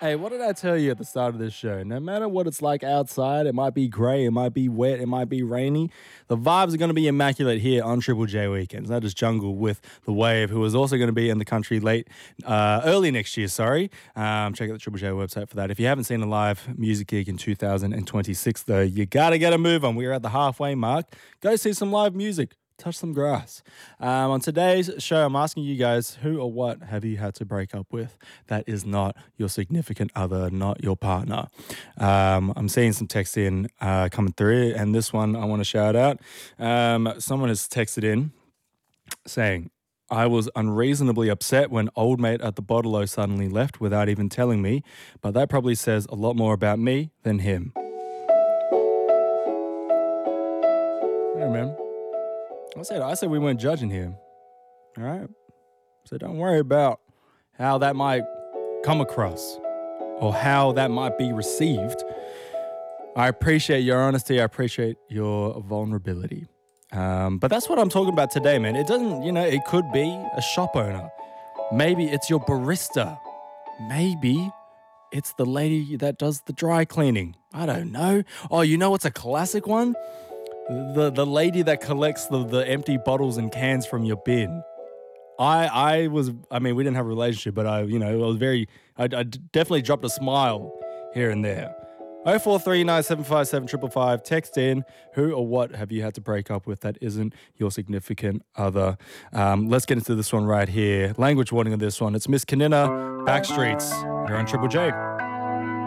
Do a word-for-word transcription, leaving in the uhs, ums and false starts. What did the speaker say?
Hey, what did I tell you at the start of this show? No matter what it's like outside, it might be grey, it might be wet, it might be rainy. The vibes are going to be immaculate here on Triple J Weekends. That is Jungle with The Wave, who is also going to be in the country late, uh, early next year, sorry. Um, check out the Triple J website for that. If you haven't seen a live music gig in two thousand twenty-six, though, you got to get a move on. We're at the halfway mark. Go see some live music. Touch some grass. Um, on today's show, I'm asking you guys, who or what have you had to break up with that is not your significant other, not your partner? Um, I'm seeing some texts in uh, coming through, and this one I want to shout out. Um, someone has texted in saying, I was unreasonably upset when old mate at the bottle-o suddenly left without even telling me, but that probably says a lot more about me than him. Hey, man. I said, I said we weren't judging here, all right? So don't worry about how that might come across or how that might be received. I appreciate your honesty. I appreciate your vulnerability. Um, but that's what I'm talking about today, man. It doesn't, you know, it could be a shop owner. Maybe it's your barista. Maybe it's the lady that does the dry cleaning. I don't know. Oh, you know what's a classic one? The the lady that collects the, the empty bottles and cans from your bin. I I was, I mean, we didn't have a relationship, but I, you know, I was very, I, I definitely dropped a smile here and there. oh four three nine seven five seven five five five. Text in, who or what have you had to break up with that isn't your significant other? Um, let's get into this one right here. Language warning on this one. It's Miss Kanina, Backstreets. You're on Triple J.